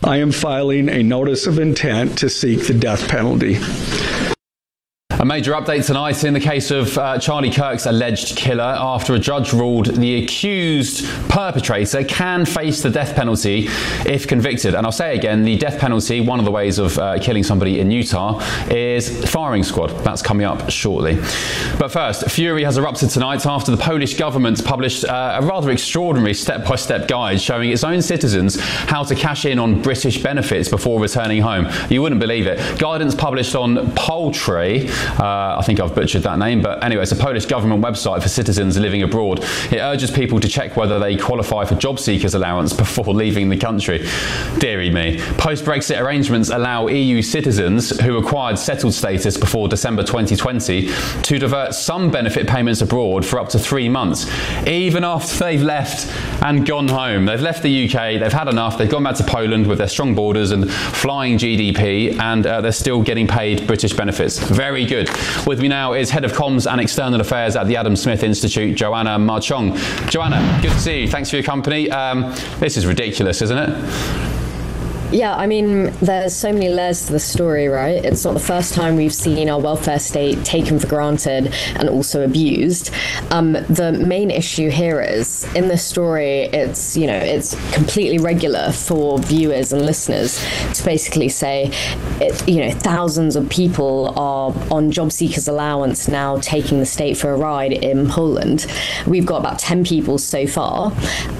I am filing a notice of intent to seek the death penalty. A major update tonight in the case of Charlie Kirk's alleged killer after a judge ruled the accused perpetrator can face the death penalty if convicted. And I'll say again, the death penalty, one of the ways of killing somebody in Utah, is firing squad. That's coming up shortly. But first, fury has erupted tonight after the Polish government published a rather extraordinary step-by-step guide showing its own citizens how to cash in on British benefits before returning home. You wouldn't believe it. Guidance published on Poultry. I think I've butchered that name, but anyway, it's a Polish government website for citizens living abroad. It urges people to check whether they qualify for job seekers allowance before leaving the country. Deary me. Post-Brexit arrangements allow EU citizens who acquired settled status before December 2020 to divert some benefit payments abroad for up to 3 months, even after they've left and gone home. They've left the UK, they've had enough, they've gone back to Poland with their strong borders and flying GDP, and they're still getting paid British benefits. Very good. With me now is Head of Comms and External Affairs at the Adam Smith Institute, Joanna Marchong. Joanna, good to see you. Thanks for your company. This is ridiculous, isn't it? Yeah, I mean, there's so many layers to the story, right? It's not the first time we've seen our welfare state taken for granted and also abused. The main issue here is, in this story, it's completely regular for viewers and listeners to basically say, thousands of people are on job seekers allowance now taking the state for a ride in Poland. We've got about 10 people so far.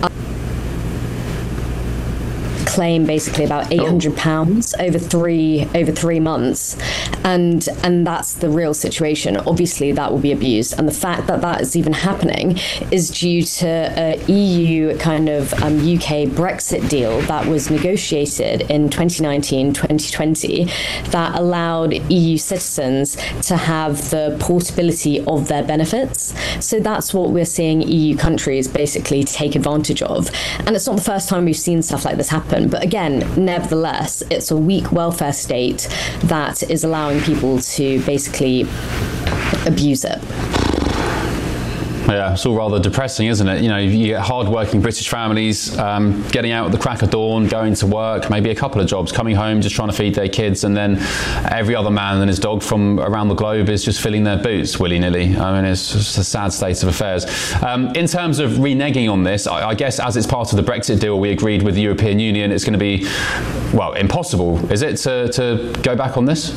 Claim basically about £800 over 3 months, and that's the real situation. Obviously that will be abused, and the fact that that is even happening is due to a EU kind of UK Brexit deal that was negotiated in 2019-2020 that allowed EU citizens to have the portability of their benefits. So that's what we're seeing EU countries basically take advantage of, and it's not the first time we've seen stuff like this happen. But again, nevertheless, it's a weak welfare state that is allowing people to basically abuse it. Yeah, it's all rather depressing, isn't it? You get hard-working British families getting out at the crack of dawn, going to work, maybe a couple of jobs, coming home, just trying to feed their kids, and then every other man and his dog from around the globe is just filling their boots willy-nilly. I mean, it's just a sad state of affairs. In terms of reneging on this, I guess as it's part of the Brexit deal we agreed with the European Union, it's going to be, well, impossible, is it, to go back on this?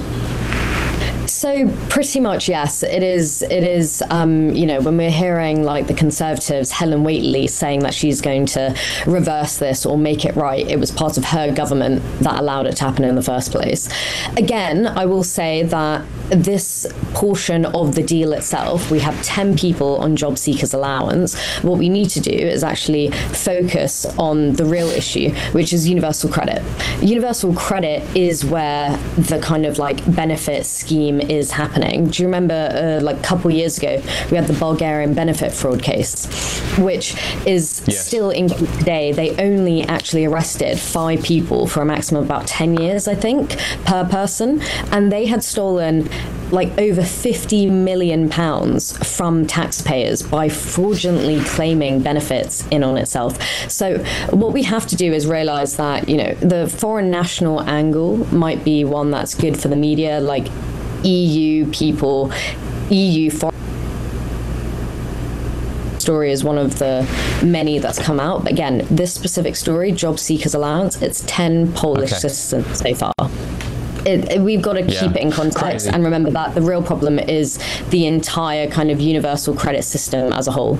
So pretty much, yes, it is. When we're hearing like the Conservatives, Helen Whately, saying that she's going to reverse this or make it right, it was part of her government that allowed it to happen in the first place. Again, I will say that this portion of the deal itself, we have 10 people on job seekers allowance. What we need to do is actually focus on the real issue, which is universal credit. Universal credit is where the kind of like benefit scheme is happening. Do you remember a couple years ago we had the Bulgarian benefit fraud case, which is still in today. They only actually arrested 5 people for a maximum of about 10 years, I think, per person, and they had stolen like over £50 million from taxpayers by fraudulently claiming benefits in on itself. So what we have to do is realize that the foreign national angle might be one that's good for the media, like EU people, EU foreign story is one of the many that's come out. But again, this specific story, job seekers allowance, it's 10 Polish citizens so far. We've got to keep it in context and remember that the real problem is the entire kind of universal credit system as a whole.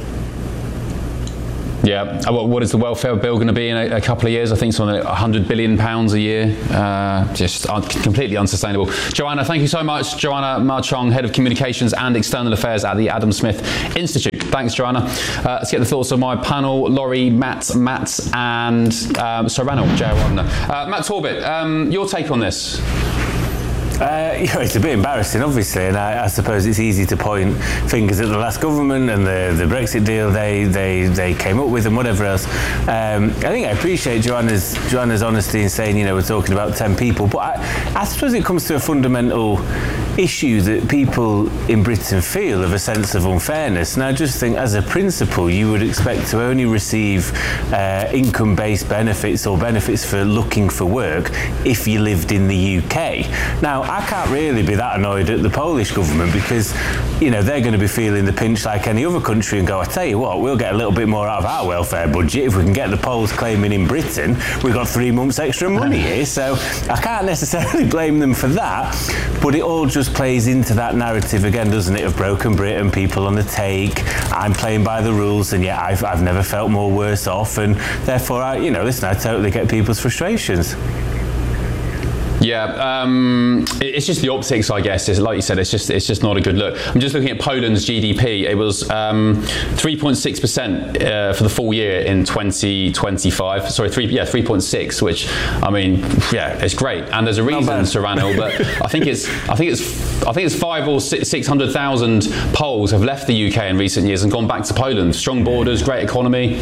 Yeah, what is the welfare bill going to be in a couple of years? I think it's on £100 billion a year. Just completely unsustainable. Joanna, thank you so much. Joanna Marchong, Head of Communications and External Affairs at the Adam Smith Institute. Thanks, Joanna. Let's get the thoughts of my panel, Laurie, Matt, and Sir Ranald, J.R. Wagner. Matt Torbit, your take on this? It's a bit embarrassing, obviously, and I suppose it's easy to point fingers at the last government and the Brexit deal they came up with and whatever else. I think I appreciate Joanna's honesty in saying, we're talking about 10 people, but I suppose it comes to a fundamental issue that people in Britain feel of a sense of unfairness. And I just think, as a principle, you would expect to only receive income-based benefits or benefits for looking for work if you lived in the UK. Now, I can't really be that annoyed at the Polish government because, you know, they're going to be feeling the pinch like any other country and go, I tell you what, we'll get a little bit more out of our welfare budget if we can get the Poles claiming in Britain we've got 3 months extra money here. So I can't necessarily blame them for that, but it all just plays into that narrative again, doesn't it, of broken Britain, people on the take, I'm playing by the rules, and yet I've never felt more worse off, and therefore I totally get people's frustrations. Yeah, it's just the optics, I guess. Like you said, it's just not a good look. I'm just looking at Poland's GDP. It was 3.6% for the full year in 2025. Sorry, 3.6, which, I mean, yeah, it's great. And there's a reason, Sir Ranil, but I think it's 500,000 or 600,000 Poles have left the UK in recent years and gone back to Poland. Strong borders, great economy.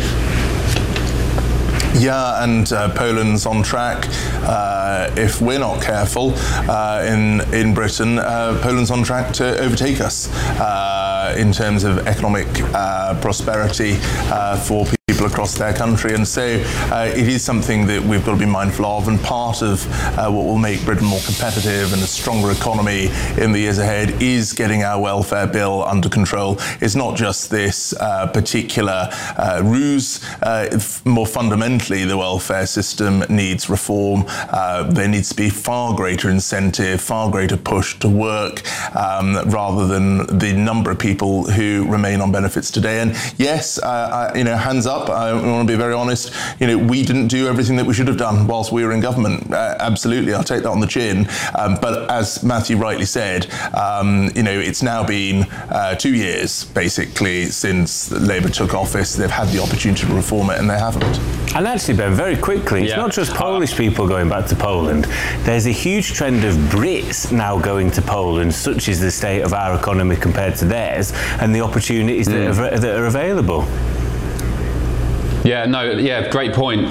Yeah, and Poland's on track. If we're not careful in Britain, Poland's on track to overtake us in terms of economic prosperity for people across their country. And so it is something that we've got to be mindful of, and part of what will make Britain more competitive and a stronger economy in the years ahead is getting our welfare bill under control. It's not just this particular ruse. More fundamentally, the welfare system needs reform. There needs to be far greater incentive, far greater push to work, rather than the number of people who remain on benefits today. And yes, hands up, I want to be very honest, we didn't do everything that we should have done whilst we were in government. Absolutely, I'll take that on the chin. But as Matthew rightly said, it's now been 2 years, basically, since Labour took office. They've had the opportunity to reform it, and they haven't. And actually, Ben, very quickly, it's not just Polish people going back to Poland. There's a huge trend of Brits now going to Poland, such is the state of our economy compared to theirs, and the opportunities that are available. Yeah, great point.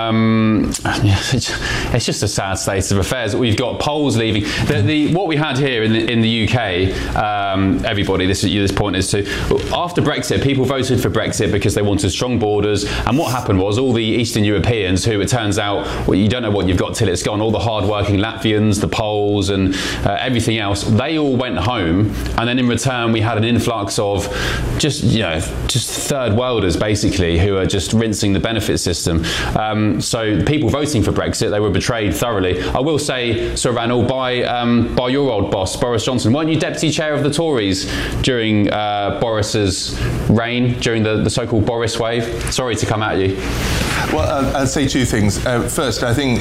It's just a sad state of affairs. We've got Poles leaving. What we had here in the UK, everybody, this point is to, after Brexit, people voted for Brexit because they wanted strong borders, and what happened was all the Eastern Europeans, who it turns out, well, you don't know what you've got till it's gone, all the hard-working Latvians, the Poles, and everything else, they all went home, and then in return we had an influx of just third worlders, basically, who are just rinsing the benefit system. So people voting for Brexit, they were betrayed thoroughly. I will say, Sir Ranil, by your old boss, Boris Johnson. Weren't you deputy chair of the Tories during Boris's reign, during the so-called Boris wave? Sorry to come at you. Well, I'd say two things. First, I think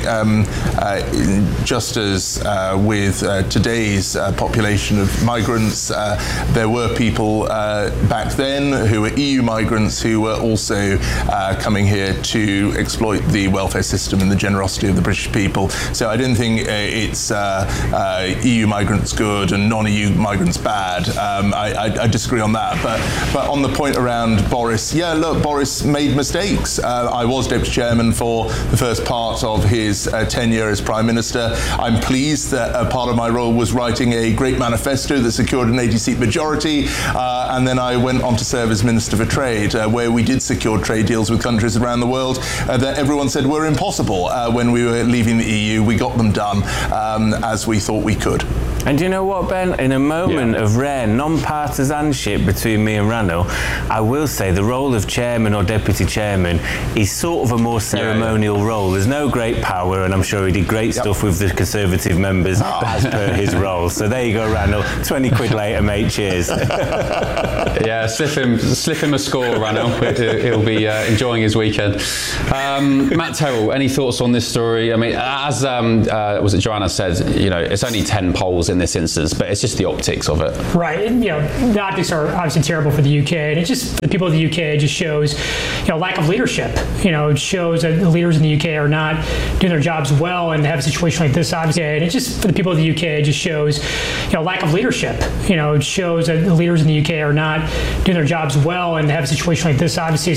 just as with today's population of migrants, there were people back then who were EU migrants who were also coming here to exploit the welfare system and the generosity of the British people. So I don't think it's EU migrants good and non-EU migrants bad. I disagree on that. But on the point around Boris, Boris made mistakes. I was deputy chairman for the first part of his tenure as Prime Minister. I'm pleased that part of my role was writing a great manifesto that secured an 80-seat majority, and then I went on to serve as Minister for Trade, where we did secure trade deals with countries around the world that everyone said were impossible when we were leaving the EU. We got them done as we thought we could. And do you know what, Ben? In a moment of rare non-partisanship between me and Ranil, I will say the role of chairman or deputy chairman is sort of a more ceremonial role. There's no great power, and I'm sure he did great stuff with the Conservative members as per his role. So there you go, Ranil. 20 quid later, mate. Cheers. Yeah, slip him a score, Ranil. He'll be enjoying his weekend. Matt Terrell, any thoughts on this story? I mean, as Joanna said, it's only 10 polls in this instance, but it's just the optics of it. Right. And, the optics are obviously terrible for the UK, and it just, the people of the UK, just shows, lack of leadership. It shows that the leaders in the UK are not doing their jobs well, and to have a situation like this, obviously, and it just, for the people of the UK, it just shows, lack of leadership. It shows that the leaders in the UK are not doing their jobs well, and to have a situation like this, obviously,